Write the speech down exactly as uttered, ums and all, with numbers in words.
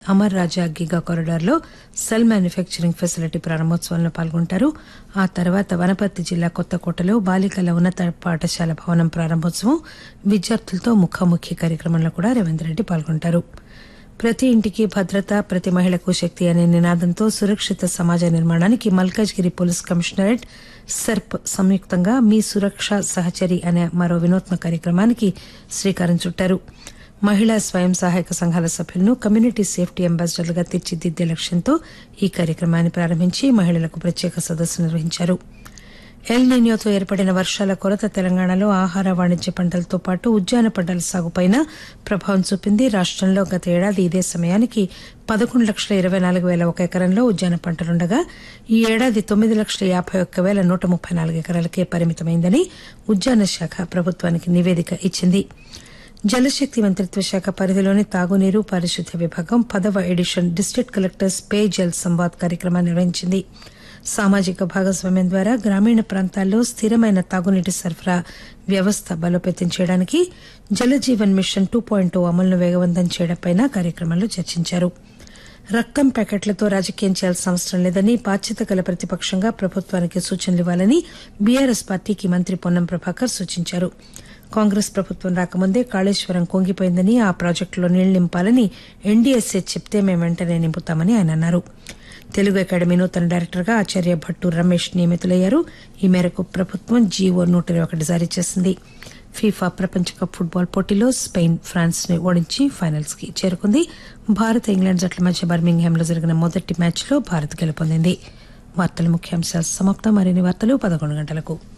అమర్ రాజా giga కారిడార్లో cell manufacturing facility ప్రారంభోత్సవంలో పాల్గొంటారు. ఆ తర్వాత వనపర్తి జిల్లా కొత్తకోటలో బాలికల ఉన్నత పాఠశాల భవనం ప్రారంభోత్సవం, విద్యార్థులతో ముఖాముఖి కార్యక్రమంలో కూడా రేవంత్ రెడ్డి పాల్గొంటారు. ప్రతి ఇంటికి భద్రత, ప్రతి మహిళకు శక్తి అనే నినాదంతో సురక్షిత సమాజ నిర్మాణానికి మల్కాజ్గిరి పోలీస్ కమిషనరేట్, సెర్ప్ సంయుక్తంగా మీ సురక్ష సహచరి అనే మరో వినూత్న కార్యక్రమానికి శ్రీకారం చుట్టారు. మహిళా స్వయం సహాయక సంఘాల సభ్యులను కమ్యూనిటీ సేఫ్టీ అంబాసిడర్లుగా తీర్చిదిద్దే లక్ష్యంతో ఈ కార్యక్రమాన్ని ప్రారంభించి మహిళలకు ప్రత్యేక సదస్సు నిర్వహించారు. ఎల్ నిన్యోతో ఏర్పడిన వర్షాల కొరత తెలంగాణలో ఆహార వాణిజ్య పంటలతో పాటు ఉద్యాన పంటల సాగుపైన ప్రభావం చూపింది. రాష్టంలో గత ఏడాది ఇదే సమయానికి పదకొండు లక్షల ఇరవై నాలుగు వేల ఒక ఎకరంలో ఉద్యాన పంటలుండగా ఈ ఏడాది తొమ్మిది లక్షల యాబై ఒక్క వేల నూట ముప్పై నాలుగు ఎకరాలకే పరిమితమైందని ఉద్యాన శాఖ ప్రభుత్వానికి నివేదిక ఇచ్చింది. జలశక్తి మంత్రిత్వ శాఖ పరిధిలోని తాగునీరు, పారిశుద్ధ్య విభాగం పదవ edition district collectors pay Jal Samvad కార్యక్రమాన్ని నిర్వహించింది. సామాజిక భాగస్వామ్యం ద్వారా గ్రామీణ ప్రాంతాల్లో స్థిరమైన తాగునీటి సరఫరా వ్యవస్థ బలోపేతం చేయడానికి జలజీవన్ మిషన్ టూ పాయింట్ అమలును వేగవంతం చేయడంపై కార్యక్రమంలో చర్చించారు. రక్తం ప్యాకెట్లతో రాజకీయం చేయాల్సిన అవసరం లేదని, బాధ్యత గల ప్రతిపక్షంగా ప్రభుత్వానికి సూచనలు ఇవ్వాలని బీఆర్ఎస్ పార్టీకి మంత్రి పొన్నం ప్రభాకర్ సూచించారు. కాంగ్రెస్ ప్రభుత్వం రాకముందే కాళేశ్వరం కుంగిపోయిందని, ఆ ప్రాజెక్టులో నీళ్లు నింపాలని ఎన్డీఎస్ఏ చెప్తే మేము వెంటనే నింపుతామని ఆయన అన్నారు. తెలుగు అకాడమీ నూతన డైరెక్టర్గా ఆచార్య భట్టు రమేష్ నియమితులయ్యారు. ఈ మేరకు ప్రభుత్వం జీవో నూట ఇరవై ఒకటి జారీ చేసింది. ఫీఫా ప్రపంచ కప్ ఫుట్బాల్ పోటీలో స్పెయిన్ ఫ్రాన్స్ ని ఓడించి ఫైనల్స్ కి చేరుకుంది. భారత్ ఇంగ్లాండ్ జట్ల మధ్య బర్మింగ్హామ్ లో జరిగిన మొదటి మ్యాచ్ లో భారత్ గెలుపొందింది. వార్తల ముఖ్యాంశాలు సమాప్తం. మరిన్ని వార్తలు పదకొండు గంటలకు.